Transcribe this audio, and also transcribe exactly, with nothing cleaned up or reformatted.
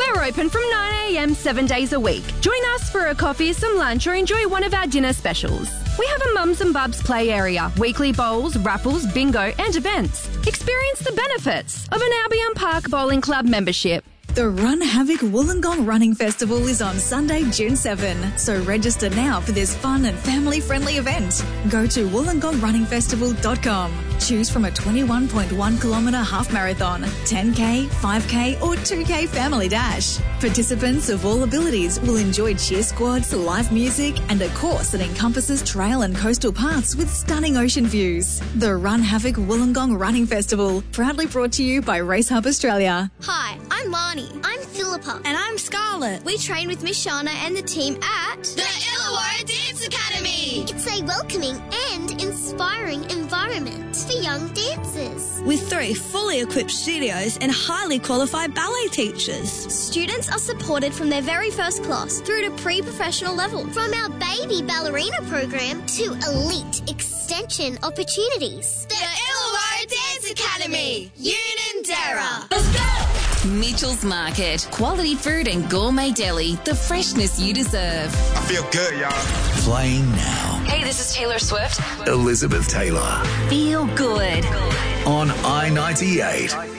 We're open from nine a m seven days a week. Join us for a coffee, some lunch, or enjoy one of our dinner specials. We have a Mums and Bubs play area, weekly bowls, raffles, bingo, and events. Experience the benefits of an Albion Park Bowling Club membership. The Run Havoc Wollongong Running Festival is on Sunday, June seventh, so register now for this fun and family-friendly event. Go to wollongong running festival dot com. Choose from a twenty-one point one kilometre half marathon, ten k, five k or two k family dash. Participants of all abilities will enjoy cheer squads, live music and a course that encompasses trail and coastal paths with stunning ocean views. The Run Havoc Wollongong Running Festival, proudly brought to you by Race Hub Australia. Hi, I'm Lani. I'm Philippa. And I'm Scarlett. We train with Miss Shana and the team at the Illawarra Dance Academy. It's a welcoming and inspiring environment for young dancers. With three fully equipped studios and highly qualified ballet teachers. Students are supported from their very first class through to pre-professional level. From our baby ballerina program to elite extension opportunities. The Illawarra Dance Academy. Unanderra. Let's go! Mitchell's Market. Quality food and gourmet deli. The freshness you deserve. I feel good, y'all. Playing now. Hey, this is Taylor Swift. Elizabeth Taylor. Feel good. On I ninety-eight.